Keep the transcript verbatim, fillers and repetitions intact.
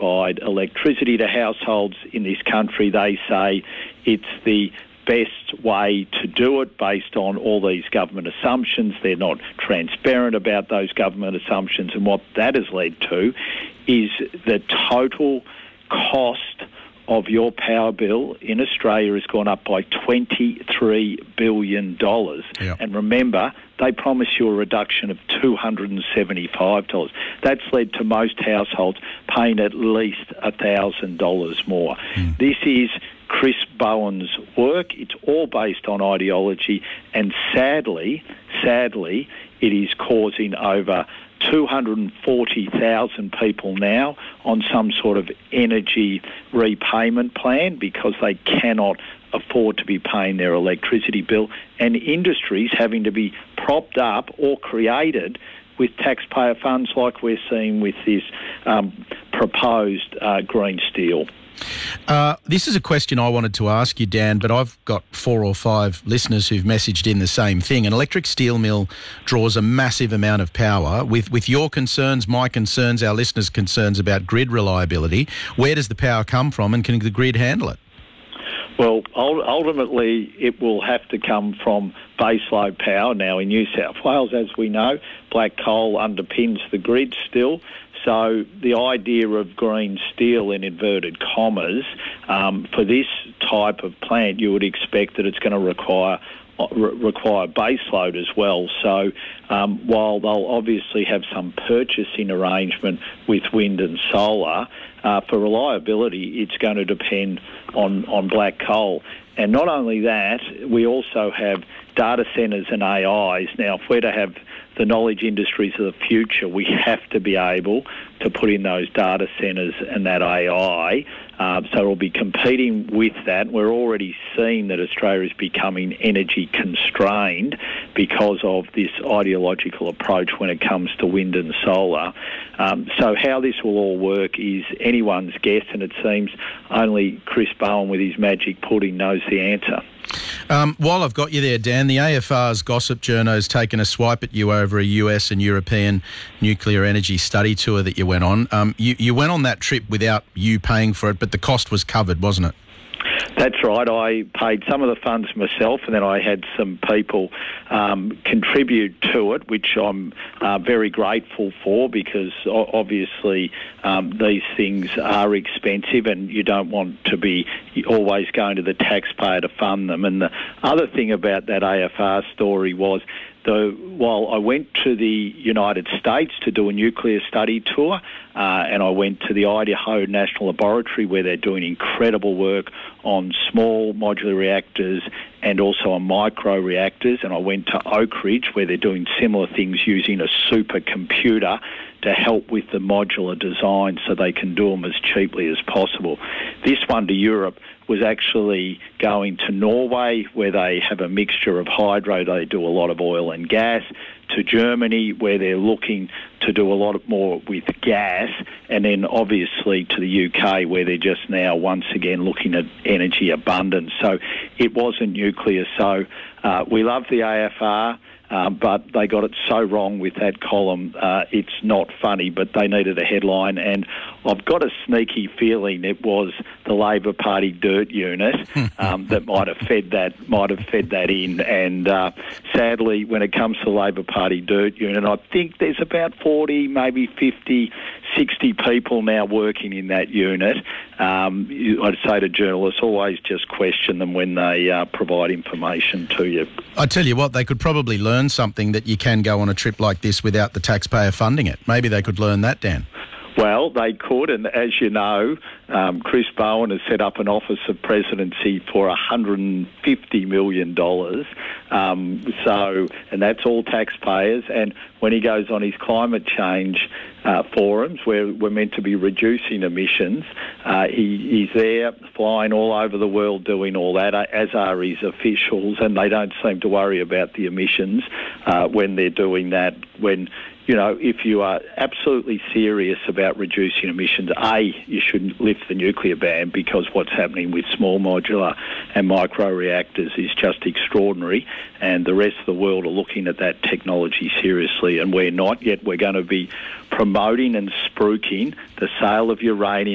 provide electricity to households in this country. They say it's the best way to do it based on all these government assumptions. They're not transparent about those government assumptions, and what that has led to is the total cost of your power bill in Australia has gone up by twenty-three billion dollars. Yep. And remember, they promise you a reduction of two hundred seventy-five dollars. That's led to most households paying at least one thousand dollars more. Mm. This is Chris Bowen's work. It's all based on ideology, and sadly, sadly, it is causing over two hundred forty thousand people now on some sort of energy repayment plan because they cannot afford to be paying their electricity bill, and industries having to be propped up or created with taxpayer funds like we're seeing with this um, proposed uh, green steel. Uh, this is a question I wanted to ask you, Dan, but I've got four or five listeners who've messaged in the same thing. An electric steel mill draws a massive amount of power. With with your concerns, my concerns, our listeners' concerns about grid reliability, where does the power come from, and can the grid handle it? Well, ultimately, it will have to come from baseload power. Now, in New South Wales, as we know, black coal underpins the grid still. So the idea of green steel, in inverted commas, um, for this type of plant, you would expect that it's going to require re- require baseload as well. So um, while they'll obviously have some purchasing arrangement with wind and solar, uh, for reliability, it's going to depend on, on black coal. And not only that, we also have data centres and A Is. Now, if we're to have the knowledge industries of the future, we have to be able to put in those data centres and that A I. Uh, so it'll be competing with that. We're already seeing that Australia is becoming energy constrained because of this ideological approach when it comes to wind and solar. Um, so how this will all work is anyone's guess, and it seems only Chris Bowen with his magic pudding knows the answer. Um, while I've got you there, Dan, the A F R's Gossip Journo's taken a swipe at you over a U S and European nuclear energy study tour that you went on. Um, you, you went on that trip without you paying for it, but the cost was covered, wasn't it? That's right. I paid some of the funds myself, and then I had some people um, contribute to it, which I'm uh, very grateful for, because obviously um, these things are expensive and you don't want to be always going to the taxpayer to fund them. And the other thing about that A F R story was, So while I went to the United States to do a nuclear study tour, uh, and I went to the Idaho National Laboratory where they're doing incredible work on small modular reactors and also on micro reactors, and I went to Oak Ridge where they're doing similar things using a supercomputer to help with the modular design so they can do them as cheaply as possible. This one to Europe was actually going to Norway, where they have a mixture of hydro, they do a lot of oil and gas, to Germany, where they're looking to do a lot more with gas, and then obviously to the U K, where they're just now once again looking at energy abundance. So it wasn't nuclear. So uh, we love the A F R. Um, but they got it so wrong with that column. Uh, it's not funny, but they needed a headline, and I've got a sneaky feeling it was the Labor Party dirt unit um, that might have fed that might have fed that in. And uh, sadly, when it comes to the Labor Party dirt unit, I think there's about forty, maybe fifty, sixty people now working in that unit. Um, I'd say to journalists, always just question them when they uh, provide information to you. I tell you what, they could probably learn something, that you can go on a trip like this without the taxpayer funding it. Maybe they could learn that, Dan. Well, they could, and as you know, um, Chris Bowen has set up an Office of Presidency for one hundred fifty million dollars. Um, so, and that's all taxpayers. And when he goes on his climate change uh, forums, where we're meant to be reducing emissions, uh, he, he's there flying all over the world doing all that, as are his officials, and they don't seem to worry about the emissions uh, when they're doing that. When You know, if you are absolutely serious about reducing emissions, A, you should lift the nuclear ban, because what's happening with small modular and micro reactors is just extraordinary, and the rest of the world are looking at that technology seriously, and we're not. Yet we're going to be promoting and spruiking the sale of uranium